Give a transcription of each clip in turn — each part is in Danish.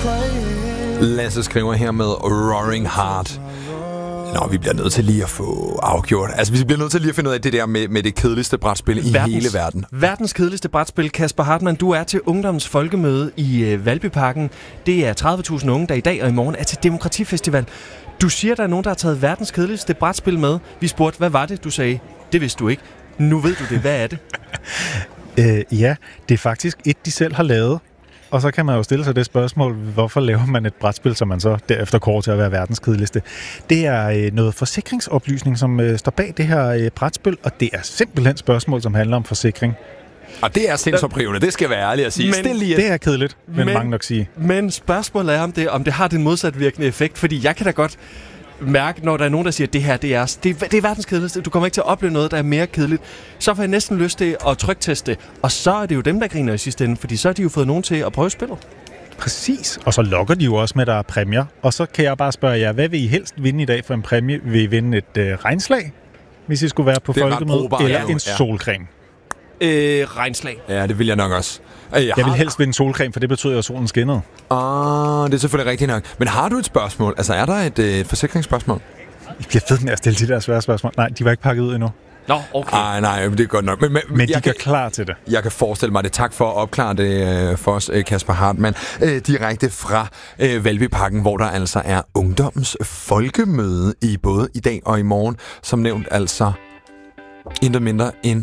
Lasse skriver her med Roaring Heart. Nå, vi bliver nødt til lige at få afgjort. Altså, vi bliver nødt til lige at finde ud af det der med det kedeligste brætspil i hele verden. Verdens kedeligste brætspil. Kasper Hartmann, du er til Ungdommens Folkemøde i Valbyparken. Det er 30.000 unge, der i dag og i morgen er til Demokratifestival. Du siger, der er nogen, der har taget verdens kedeligste brætspil med. Vi spurgte, hvad var det? Du sagde, det vidste du ikke. Nu ved du det. Hvad er det? Ja, det er faktisk et, de selv har lavet. Og så kan man jo stille sig det spørgsmål, hvorfor laver man et brætspil, som man så derefter kårer til at være verdens kedeligste. Det er noget forsikringsoplysning, som står bag det her brætspil, og det er simpelthen spørgsmål, som handler om forsikring. Og det er sindsoprivende, det skal være ærligt at sige. Det er kedeligt, men mange nok sige. Men spørgsmålet er, om det har den modsatvirkende effekt, fordi jeg kan da godt mærke, når der er nogen, der siger, at det her det er verdens kedeligste. Du kommer ikke til at opleve noget, der er mere kedeligt. Så får jeg næsten lyst til at trykteste. Og så er det jo dem, der griner i sidste ende, fordi så har de jo fået nogen til at prøve spillet. Præcis. Og så lokker de jo også med, at der er præmier. Og så kan jeg bare spørge jer, hvad vil I helst vinde i dag for en præmie? Vil I vinde et regnslag, hvis I skulle være på folkemøde, eller en solcreme? Regnslag. Ja, det vil jeg nok også. Jeg vil helst vinde solcreme, for det betyder jo, at solen skinnede. Det er selvfølgelig rigtigt nok. Men har du et spørgsmål? Altså, er der et forsikringsspørgsmål? I bliver fedt med at stille de der svære spørgsmål. Nej, de var ikke pakket ud endnu. Nå, okay. Nej, det er godt nok. Men de gør klar til det. Jeg kan forestille mig det. Tak for at opklare det for os, Kasper Hartmann. Direkte fra Valbyparken, hvor der altså er Ungdommens Folkemøde i både i dag og i morgen. Som nævnt altså intet mindre end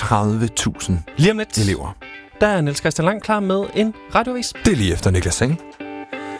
30.000 lige om lidt elever. Der er Niels Christian Lang klar med en radioavis. Det er lige efter Niklas Seng.